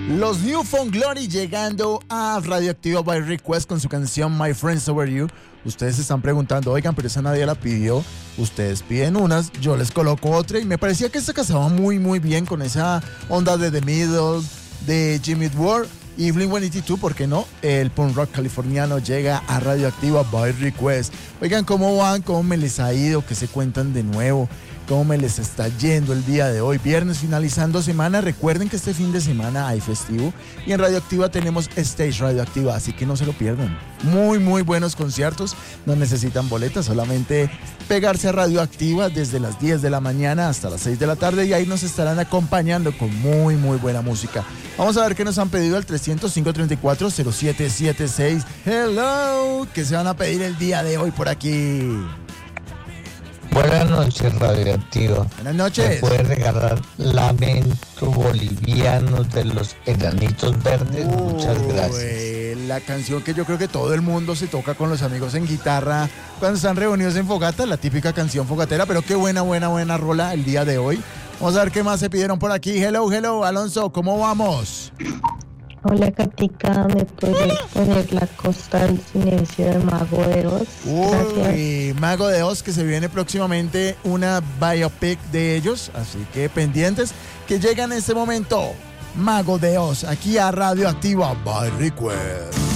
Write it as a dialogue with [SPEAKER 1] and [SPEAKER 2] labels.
[SPEAKER 1] Los New Found Glory llegando a Radioactiva by Request con su canción My Friends Over You. Ustedes se están preguntando, oigan, pero esa nadie la pidió. Ustedes piden unas, yo les coloco otra. Y me parecía que esta casaba muy bien con esa onda de The Middle, de Jimmy Ward y Blink-182, ¿por qué no? El punk rock californiano llega a Radioactiva by Request. Oigan, ¿cómo van? ¿Cómo me les ha ido? ¿Qué se cuentan de nuevo? ¿Cómo me les está yendo el día de hoy? Viernes finalizando semana. Recuerden que este fin de semana hay festivo y en Radioactiva tenemos Stage Radioactiva, así que no se lo pierdan. Muy buenos conciertos. No necesitan boletas, solamente pegarse a Radioactiva desde las 10 de la mañana hasta las 6 de la tarde y ahí nos estarán acompañando con muy buena música. Vamos a ver qué nos han pedido al 300-534-0776. Hello, ¿qué se van a pedir el día de hoy por aquí?
[SPEAKER 2] Buenas noches, Radioactiva.
[SPEAKER 1] Buenas noches.
[SPEAKER 2] ¿Me puede regalar Lamento Boliviano de los Enanitos Verdes? Muchas gracias.
[SPEAKER 1] La canción que yo creo que todo el mundo se toca con los amigos en guitarra cuando están reunidos en fogata, la típica canción fogatera, pero qué buena rola el día de hoy. Vamos a ver qué más se pidieron por aquí. Hello, Alonso, ¿cómo vamos?
[SPEAKER 3] Hola, Katica, ¿me puedes poner La Costa del Silencio de Mago de Oz?
[SPEAKER 1] Uy, Mago de Oz, que se viene próximamente una biopic de ellos, así que pendientes, que llega en este momento Mago de Oz, aquí a Radioactiva by Request.